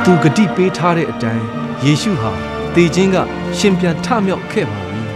သူဂတိပေးထားတဲ့အတိုင်းယေရှုဟာသေခြင်းကရှင်ပြန်ထမြောက်ခဲ့ပါပြီ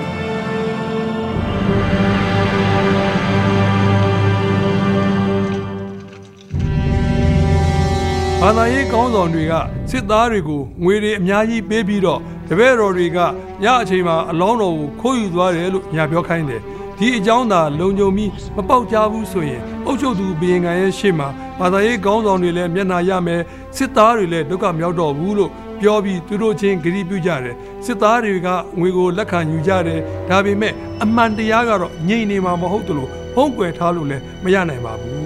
ဘာသာရေးကောင်းဆောင်တွေကစစ်သားတွေကိုငွေတွေအများကြီးပေးပြီးတော့တပည့်တော်တွေကညအချိန်မှာအလောင်းတော်ကိုခိုးယူသွားတယ်လို့ညာပြောခိုင်းတယ်ဒီအကြောင်းသာလုံခြုံပြီးမပေါက်ကြဘူးဆိုရင်အုပ်ချုပ်သူဘုရင်ခံရဲ့ရှေ့မှာဘာသာရေးကောင်းဆောင်တွေလည်းမျက်နှာရမယ်စစ်သားတွေလည်းဒုက္ခမြောက်တော့ဘူးလို့ပြောပြီးသူတို့ချင်းဂရုပြုကြတယ်စစ်သားတွေကငွေကိုလက်ခံယူကြတယ်ဒါပေမဲ့အမှန်တရားကတော့ငြိမ်နေမှာမဟုတ်သလိုဖုံးကွယ်ထားလို့လည်းမရနိုင်ပါဘူး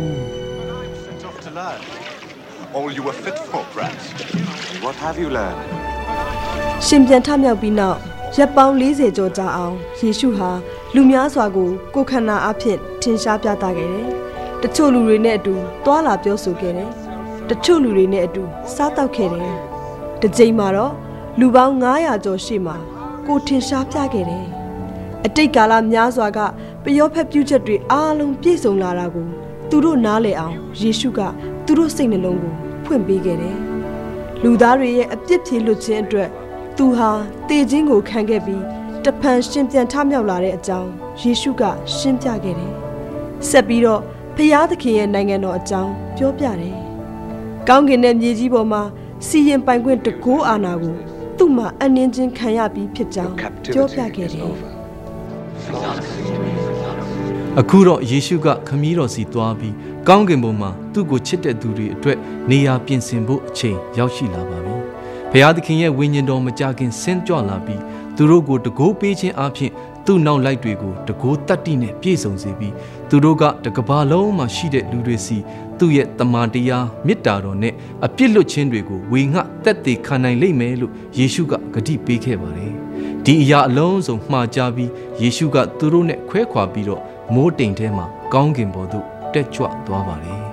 All you were fit for, perhaps. What have you learned? ရှင်ပြန်ထမြောက်ပြီးနောက်ရပ်ပေါင်း40ကျော်ကြာအောင်ယေရှုဟာလူများစွာကိုကိုယ်ခန္ဓာအဖြစ်ထင်ရှားပြသခဲ့တယ်။တချို့လူတွေနဲ့အတူသွာလာပြောဆိုခဲ့တယ်။တချို့လူတွေနဲ့အတူစားတောက်ခဲ့တယ်။တစ်ချိန်မှာတော့လူပေါင်း900ကျော်ရှိမှကိုထင်ရှားပြခဲ့တယ်။အတိတ်ကာလများစွာကပျောဖက်ပြုချက်တွေအားလုံးပြည့်စုံလာတာကိုသူတို့နားလည်အောင်ယေရှုကသူတို့စိတ်နှလုံးကိုဖွင့်ပေးခဲ့တယ်။လူသားတွေရဲ့အပြစ်ဖြေလွတ်ခြင်းအတွက်သူဟာတေခြင်းကိုခံခဲ့ပြီးတဖန်ရှင်ပြန်ထမြောက်လာတဲ့အကြောင်းယေရှုကရှင်းပြခဲ့တယ်။ဆက်ပြီးတော့ဖျားသခင်ရဲ့နိုင်ငံတော်အကြောင်းပြောပြတယ်။ကောင်းကင်နဲ့မြေကြီးပေါ်မှာစီရင်ပိုင်ခွင့်တကိုးအာဏာကိုသူ့မှာအနှင်းချင်းခံရပြီးဖြစ်ကြောင်းပြောပြခဲ့တယ်။အခုတော့ယေရှုကခမည်းတော်စီသွားပြီးကောင်းကင်ဘုံမှာသူ့ကိုချစ်တဲ့သူတွေအတွက်နေရာပြင်ဆင်ဖို့အချိန်ရောက်ရှိလာပါပြီ။ဘုရားသခင်ရဲ့ဝိညာဉ်တော်မကြခင်ဆင်းကြွလာပြီးသူတို့ကိုတကိုးပေးခြင်းအပြင်သူ့နောက်လိုက်တွေကိုတကိုးတတ္တိနဲ့ပြည့်စုံစေပြီးသူတို့ကတကဘာလုံးမှာရှိတဲ့လူတွေစီသူ့ရဲ့တမန်တရားမေတ္တာတော်နဲ့အပြစ်လွတ်ခြင်းတွေကိုဝေငှတက်တည်ခံနိုင်လိမ့်မယ်လို့ယေရှုကဂတိပေးခဲ့ပါတယ်။ဒီအရာအလုံးစုံမှားကြပြီးယေရှုကသူတို့နဲ့ခွဲခွာပြီးတော့မိုးတိမ်ထဲမှာကောင်းကင်ဘုံသို့တက်ကြွသွားပါတယ်